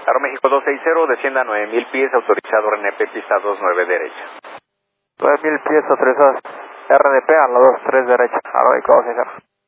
Aeroméxico 260, descienda a 9000 pies, autorizado RNP, pista 29 derecha. 9000 pies autorizados. RDP a la 23 derecha. Aeroméxico 260.